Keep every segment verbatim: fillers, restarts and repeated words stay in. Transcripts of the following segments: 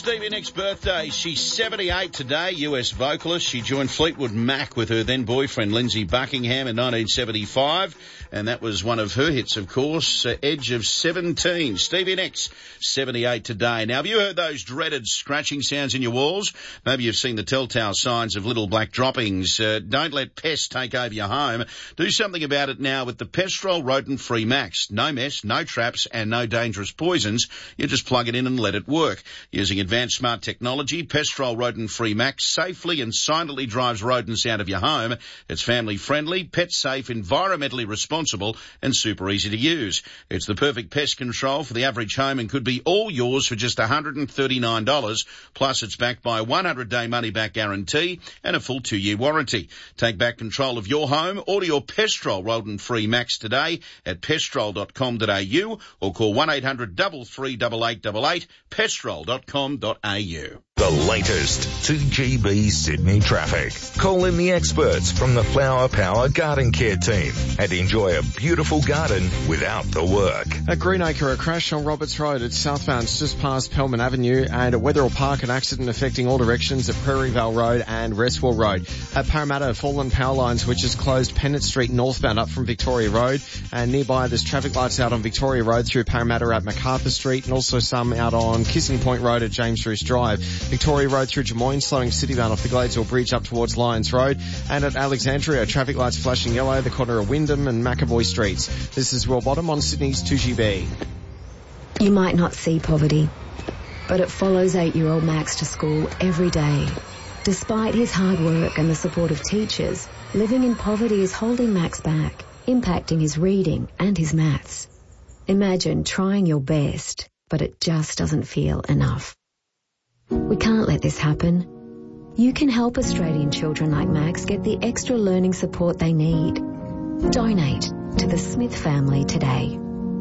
Stevie Nicks' birthday. She's seventy-eight today, U S vocalist. She joined Fleetwood Mac with her then boyfriend Lindsey Buckingham in nineteen seventy-five, and that was one of her hits, of course, uh, Edge of seventeen. Stevie Nicks, seventy-eight today. Now, have you heard those dreaded scratching sounds in your walls? Maybe you've seen the telltale signs of little black droppings. Uh, don't let pests take over your home. Do something about it now with the Pestrol Rodent-Free Max. No mess, no traps, and no dangerous poisons. You just plug it in and let it work. Using advanced smart technology, Pestrol Rodent-Free Max safely and silently drives rodents out of your home. It's family-friendly, pet-safe, environmentally responsible, and super easy to use. It's the perfect pest control for the average home and could be all yours for just one hundred thirty-nine dollars. Plus, it's backed by a one hundred day money-back guarantee and a full two-year warranty. Take back control of your home. Order your Pestrol Rodent-Free Max today at pestrol dot com dot a u or call one eight hundred, three three eight eight eight eight, pestrol dot com dot a u. The latest two G B Sydney traffic. Call in the experts from the Flower Power Garden Care team and enjoy a beautiful garden without the work. At Greenacre, a crash on Roberts Road at southbound just past Pelman Avenue, and at Wetherill Park, an accident affecting all directions at Prairie Vale Road and Restwell Road. At Parramatta, fallen power lines which has closed Pennant Street northbound up from Victoria Road, and nearby there's traffic lights out on Victoria Road through Parramatta at MacArthur Street, and also some out on Kissing Point Road at James Roos Drive. Victoria Road through Jemoyne, slowing citybound off the Gladesville Bridge up towards Lyons Road. And at Alexandria, traffic lights flashing yellow, the corner of Wyndham and McAvoy Streets. This is Will Bottom on Sydney's two G B. You might not see poverty, but it follows eight-year-old Max to school every day. Despite his hard work and the support of teachers, living in poverty is holding Max back, impacting his reading and his maths. Imagine trying your best, but it just doesn't feel enough. We can't let this happen. You can help Australian children like Max get the extra learning support they need. Donate to the Smith family today.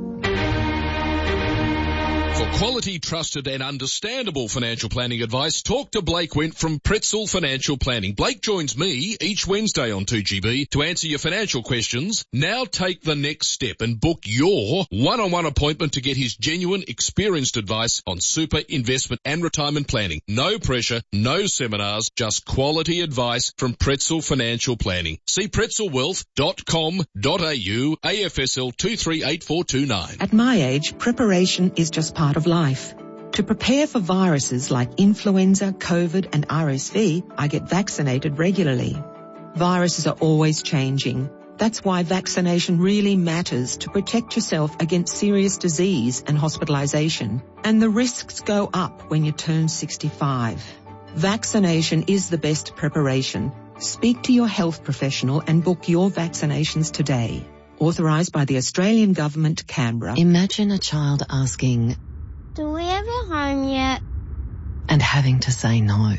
For quality, trusted and understandable financial planning advice, talk to Blake Wint from Pretzel Financial Planning. Blake joins me each Wednesday on two G B to answer your financial questions. Now take the next step and book your one-on-one appointment to get his genuine, experienced advice on super, investment and retirement planning. No pressure, no seminars, just quality advice from Pretzel Financial Planning. See pretzel wealth dot com dot a u, A F S L two three eight four two nine. At my age, preparation is just part of life. To prepare for viruses like influenza, COVID and R S V, I get vaccinated regularly. Viruses are always changing. That's why vaccination really matters to protect yourself against serious disease and hospitalization. And the risks go up when you turn sixty-five. Vaccination is the best preparation. Speak to your health professional and book your vaccinations today. Authorised by the Australian Government, Canberra. Imagine a child asking, "Do we have a home yet?" and having to say no.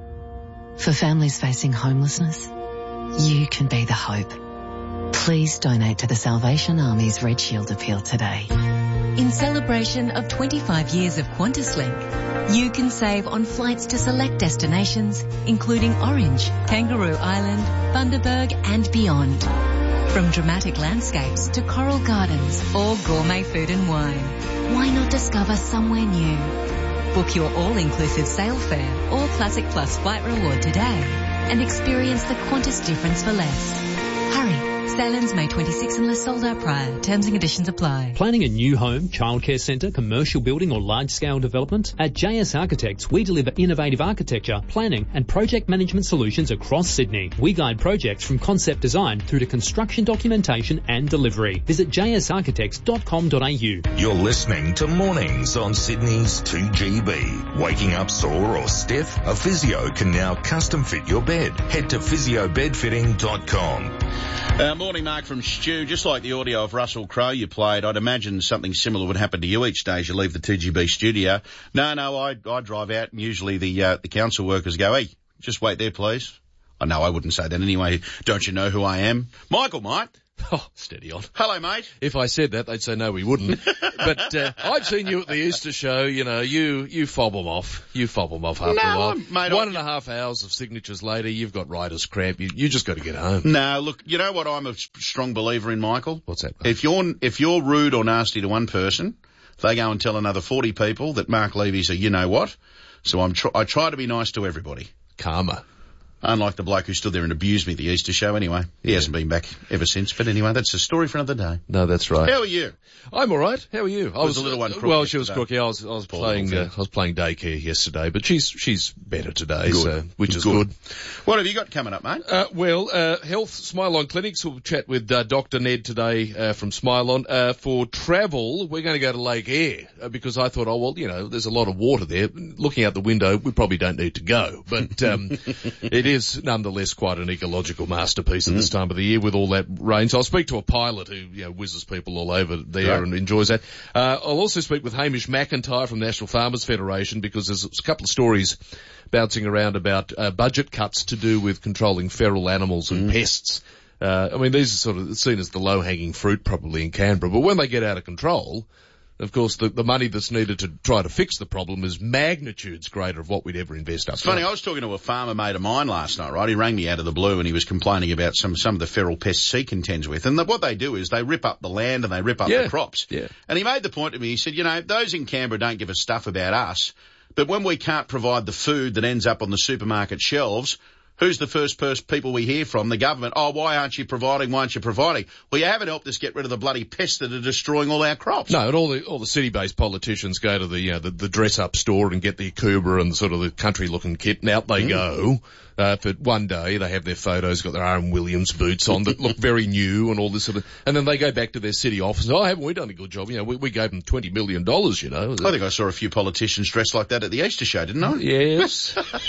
For families facing homelessness, you can be the hope. Please donate to the Salvation Army's Red Shield Appeal today. In celebration of twenty-five years of QantasLink, you can save on flights to select destinations, including Orange, Kangaroo Island, Bundaberg and beyond. From dramatic landscapes to coral gardens or gourmet food and wine, why not discover somewhere new? Book your all-inclusive sail fare or Classic Plus flight reward today and experience the Qantas difference for less. Hurry! Sail-ins May twenty-sixth unless sold out prior. Terms and conditions apply. Planning a new home, childcare centre, commercial building or large-scale development? At J S Architects, we deliver innovative architecture, planning and project management solutions across Sydney. We guide projects from concept design through to construction documentation and delivery. Visit j s architects dot com dot a u. You're listening to Mornings on Sydney's two G B. Waking up sore or stiff? A physio can now custom fit your bed. Head to physio bed fitting dot com. Uh, morning, Mark from Stu. Just like the audio of Russell Crowe you played, I'd imagine something similar would happen to you each day as you leave the two G B studio. No, no, I I drive out and usually the uh, the council workers go, "Hey, just wait there, please." I know I wouldn't say that anyway. Don't you know who I am? Michael might. Oh, steady on. Hello, mate. If I said that, they'd say no, we wouldn't. But uh, I've seen you at the Easter show. You know, you you fob them off. You fob them off after no, a while. Mate, One I... and a half hours of signatures later, you've got writer's cramp. You, you just got to get home. No, look, you know what I'm a strong believer in, Michael? What's that, mate? If you're if you're rude or nasty to one person, they go and tell another forty people that Mark Levy's a you-know-what. So I'm tr- I try to be nice to everybody. Karma. Unlike the bloke who stood there and abused me at the Easter show anyway. He yeah. hasn't been back ever since. But anyway, that's a story for another day. No, that's right. How are you? I'm all right. How are you? I was, was a little one crook Well, she was yesterday. crooky. I was, I was playing, uh, I was playing daycare yesterday, but she's, she's better today, good. so, which is good. good. What have you got coming up, mate? Uh, well, uh, Health Smile On Clinics. We'll chat with, uh, Doctor Ned today, uh, from Smile On. Uh, for travel, we're going to go to Lake Eyre, uh, because I thought, oh, well, you know, there's a lot of water there. Looking out the window, we probably don't need to go, but, um, it is nonetheless quite an ecological masterpiece at mm. this time of the year with all that rain. So I'll speak to a pilot who, you know, whizzes people all over there right. and enjoys that. Uh, I'll also speak with Hamish McIntyre from the National Farmers Federation because there's a couple of stories bouncing around about uh, budget cuts to do with controlling feral animals and mm. pests. Uh, I mean, these are sort of seen as the low-hanging fruit probably in Canberra, but when they get out of control, of course, the, the money that's needed to try to fix the problem is magnitudes greater of what we'd ever invest up. It's funny, I was talking to a farmer mate of mine last night, right? He rang me out of the blue and he was complaining about some, some of the feral pests he contends with. And the, what they do is they rip up the land and they rip up yeah. the crops. Yeah. And he made the point to me, he said, you know, those in Canberra don't give a stuff about us, but when we can't provide the food that ends up on the supermarket shelves, who's the first person, people we hear from? The government. Oh, why aren't you providing? Why aren't you providing? Well, you haven't helped us get rid of the bloody pests that are destroying all our crops. No, and all the all the city-based politicians go to the you know the, the dress-up store and get the Akuba and the sort of the country-looking kit, and out they mm. go. Uh, for one day, they have their photos, got their Aaron Williams boots on that look very new and all this sort of, and then they go back to their city office. Oh, haven't we done a good job? You know, we, we gave them twenty million dollars, you know. I think I saw a few politicians dressed like that at the Easter show, didn't I? Yes.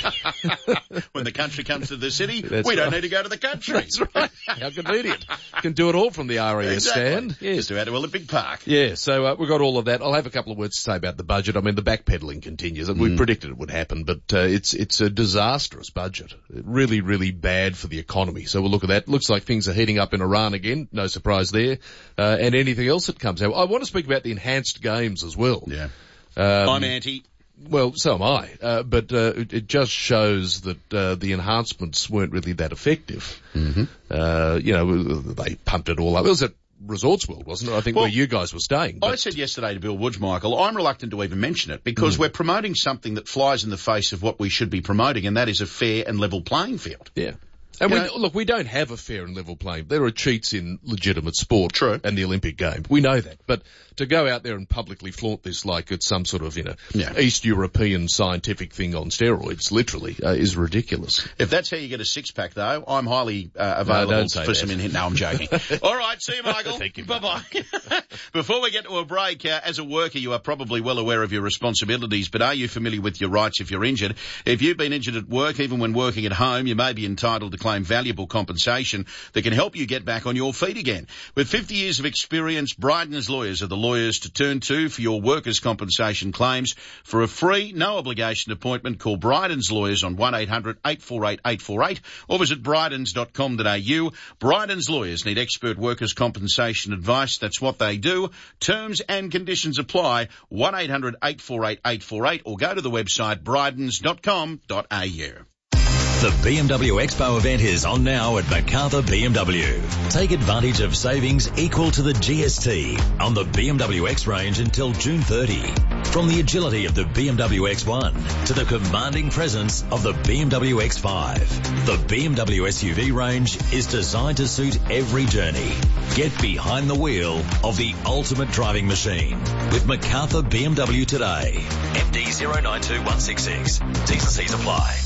When the country comes to the city, That's we right. don't need to go to the country. That's right. How convenient. Can do it all from the R A S exactly. stand. Yes. Just about to Olympic Park. Yeah, so uh, we've got all of that. I'll have a couple of words to say about the budget. I mean, the backpedaling continues. Mm. We predicted it would happen, but uh, it's it's a disastrous budget. It really, really bad for the economy. So we'll look at that. Looks like things are heating up in Iran again. No surprise there. Uh, and anything else that comes out. I want to speak about the enhanced games as well. Yeah. Um, I'm anti. Well, so am I. Uh, but uh, it, it just shows that uh, the enhancements weren't really that effective. Mm-hmm. Uh, you know, they pumped it all up. It was at Resorts World, wasn't it? I think well, where you guys were staying. But... I said yesterday to Bill Woods, Michael, I'm reluctant to even mention it because mm. we're promoting something that flies in the face of what we should be promoting, and that is a fair and level playing field. Yeah. And you we, know, look, we don't have a fair and level playing. There are cheats in legitimate sport. True. And the Olympic game. We know that. But to go out there and publicly flaunt this like it's some sort of, you know, yeah. East European scientific thing on steroids, literally, uh, is ridiculous. If that's how you get a six-pack, though, I'm highly uh, available no, don't say for that. some in here. No, I'm joking. All right, see you, Michael. Thank you. Bye-bye. Before we get to a break, uh, as a worker, you are probably well aware of your responsibilities, but are you familiar with your rights if you're injured? If you've been injured at work, even when working at home, you may be entitled to claim valuable compensation compensation that can help you get back on your feet again. With fifty years of experience, Bryden's Lawyers are the lawyers to turn to for your workers' compensation claims. For a free, no obligation appointment, call Bryden's Lawyers on one eight hundred eight four eight eight four eight or visit brydens dot com dot a u. Bryden's Lawyers need expert workers' compensation advice. That's what they do. Terms and conditions apply. one eight hundred eight four eight eight four eight or go to the website brydens dot com dot a u. The B M W Expo event is on now at Macarthur B M W. Take advantage of savings equal to the G S T on the B M W X range until June thirtieth. From the agility of the B M W X one to the commanding presence of the B M W X five, the B M W S U V range is designed to suit every journey. Get behind the wheel of the ultimate driving machine with Macarthur B M W today. M D zero nine two one six six. T's and C's apply.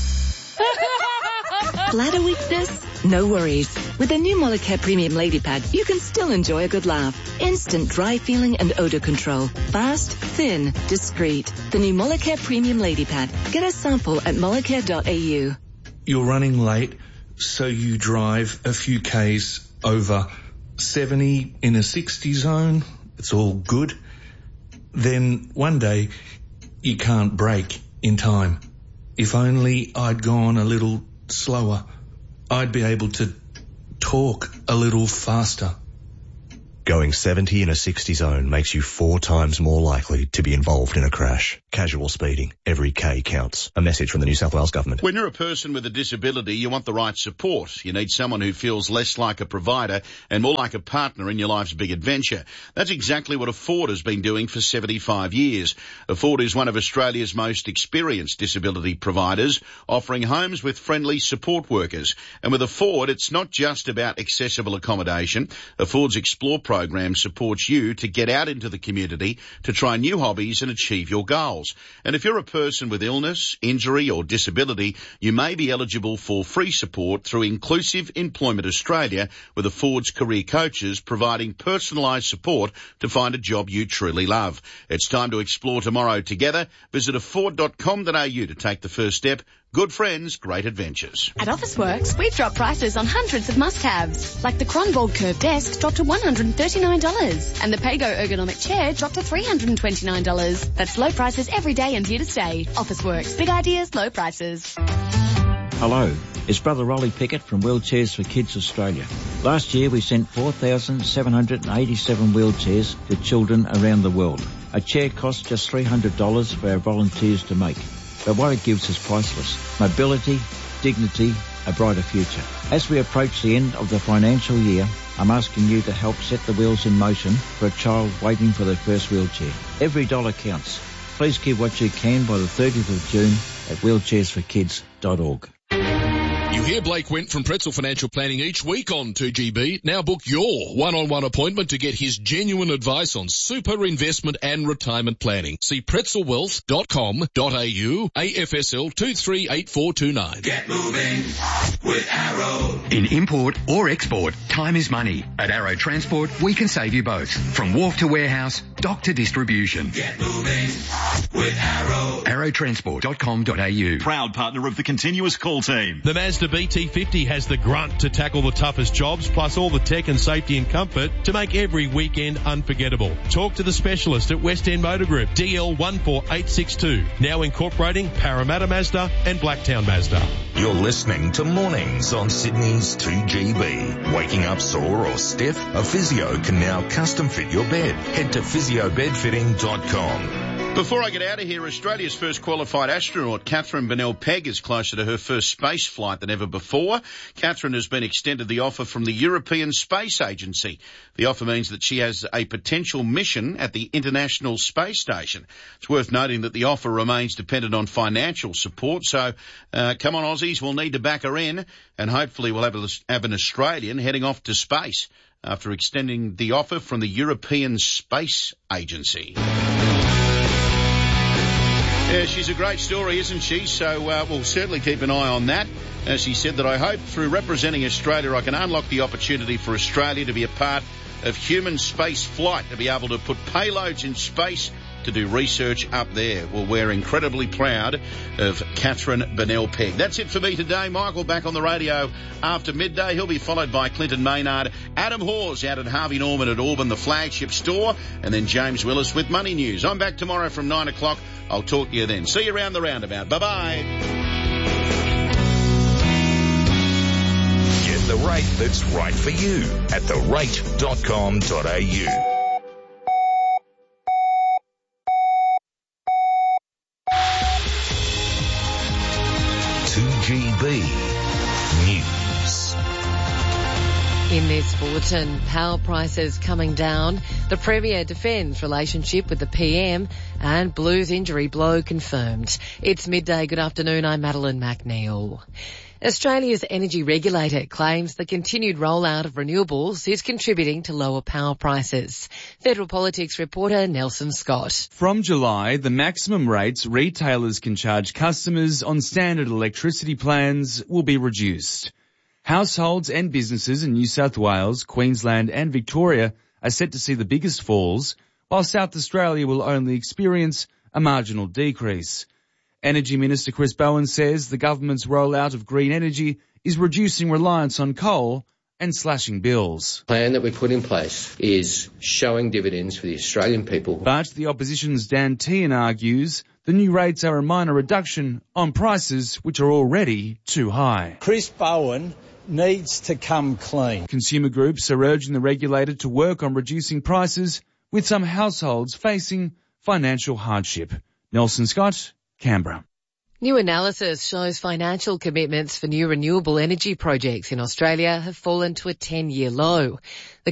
Bladder weakness? No worries. With the new Molicare Premium Lady Pad, you can still enjoy a good laugh. Instant dry feeling and odor control. Fast, thin, discreet. The new Molicare Premium Lady Pad. Get a sample at molicare dot a u. You're running late, so you drive a few Ks over seventy in a sixty zone. It's all good. Then one day, you can't brake in time. If only I'd gone a little slower, I'd be able to talk a little faster. Going seventy in a sixty zone makes you four times more likely to be involved in a crash. casual speeding. Every K counts. A message from the New South Wales Government. When you're a person with a disability, you want the right support. You need someone who feels less like a provider and more like a partner in your life's big adventure. That's exactly what Afford has been doing for seventy-five years. Afford is one of Australia's most experienced disability providers, offering homes with friendly support workers. And with Afford, it's not just about accessible accommodation. Afford's Explore program supports you to get out into the community to try new hobbies and achieve your goals. And if you're a person with illness, injury or disability, you may be eligible for free support through Inclusive Employment Australia, with Afford's career coaches providing personalised support to find a job you truly love. It's time to explore tomorrow together. Visit afford dot com dot a u to take the first step. Good friends, great adventures. At Officeworks, we've dropped prices on hundreds of must-haves, like the Cronborg Curve Desk dropped to one hundred thirty-nine dollars, and the Pago Ergonomic Chair dropped to three hundred twenty-nine dollars. That's low prices every day and here to stay. Officeworks, big ideas, low prices. Hello, it's Brother Rolly Pickett from Wheelchairs for Kids Australia. Last year we sent four thousand seven hundred eighty-seven wheelchairs to children around the world. A chair costs just three hundred dollars for our volunteers to make. But what it gives is priceless. Mobility, dignity, a brighter future. As we approach the end of the financial year, I'm asking you to help set the wheels in motion for a child waiting for their first wheelchair. Every dollar counts. Please give what you can by the thirtieth of June at wheelchairs for kids dot org. You hear Blake Went from Pretzel Financial Planning each week on two G B. Now book your one-on-one appointment to get his genuine advice on super investment and retirement planning. See pretzel wealth dot com dot a u, A F S L two three eight four two nine. Get moving with Arrow. In import or export, time is money. At Arrow Transport, we can save you both. From wharf to warehouse, dock to distribution. Get moving with Arrow. arrow transport dot com dot a u. Proud partner of the Continuous Call team. The Mazda B T fifty has the grunt to tackle the toughest jobs, plus all the tech and safety and comfort to make every weekend unforgettable. Talk to the specialist at West End Motor Group, D L one four eight six two, now incorporating Parramatta Mazda and Blacktown Mazda. You're listening to Mornings on Sydney's two G B. Waking up sore or stiff? A physio can now custom fit your bed. Head to physio bed fitting dot com. Before I get out of here, Australia's first qualified astronaut, Catherine Bennell-Pegg, is closer to her first space flight than ever before. Catherine has been extended the offer from the European Space Agency. The offer means that she has a potential mission at the International Space Station. It's worth noting that the offer remains dependent on financial support, so uh, come on Aussies, we'll need to back her in, and hopefully we'll have, a, have an Australian heading off to space after extending the offer from the European Space Agency. Yeah, she's a great story, isn't she? So uh, we'll certainly keep an eye on that. As she said that I hope through representing Australia I can unlock the opportunity for Australia to be a part of human space flight, to be able to put payloads in space, to do research up there. Well, we're incredibly proud of Catherine Bennell-Pegg. That's it for me today. Michael back on the radio after midday. He'll be followed by Clinton Maynard, Adam Hawes out at Harvey Norman at Auburn, the flagship store, and then James Willis with Money News. I'm back tomorrow from nine o'clock. I'll talk to you then. See you around the roundabout. Bye-bye. Get the rate that's right for you at the rate dot com dot a u. two G B News. In this bulletin, power prices coming down, the Premier defends relationship with the P M, and Blues injury blow confirmed. It's midday. Good afternoon. I'm Madeline McNeil. Australia's energy regulator claims the continued rollout of renewables is contributing to lower power prices. Federal Politics reporter Nelson Scott. From July, the maximum rates retailers can charge customers on standard electricity plans will be reduced. Households and businesses in New South Wales, Queensland and Victoria are set to see the biggest falls, while South Australia will only experience a marginal decrease. Energy Minister Chris Bowen says the government's rollout of green energy is reducing reliance on coal and slashing bills. The plan that we put in place is showing dividends for the Australian people. But the opposition's Dan Tehan argues the new rates are a minor reduction on prices which are already too high. Chris Bowen needs to come clean. Consumer groups are urging the regulator to work on reducing prices, with some households facing financial hardship. Nelson Scott, Canberra. New analysis shows financial commitments for new renewable energy projects in Australia have fallen to a ten-year low. The